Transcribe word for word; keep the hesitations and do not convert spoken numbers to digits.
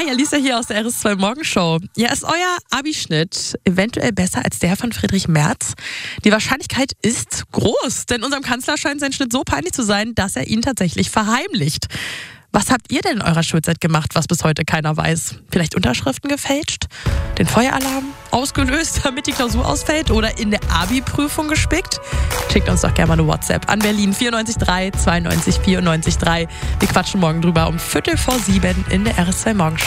Hi, Alicia hier aus der R S zwei Morgenshow. Ja, ist euer Abischnitt eventuell besser als der von Friedrich Merz? Die Wahrscheinlichkeit ist groß, denn unserem Kanzler scheint sein Schnitt so peinlich zu sein, dass er ihn tatsächlich verheimlicht. Was habt ihr denn in eurer Schulzeit gemacht, was bis heute keiner weiß? Vielleicht Unterschriften gefälscht? Den Feueralarm ausgelöst, damit die Klausur ausfällt? Oder in der Abi-Prüfung gespickt? Schickt uns doch gerne mal eine WhatsApp an Berlin vier neun drei zweiundneunzig vierundneunzig drei. Wir quatschen morgen drüber um Viertel vor sieben in der R S zwei Morgenshow.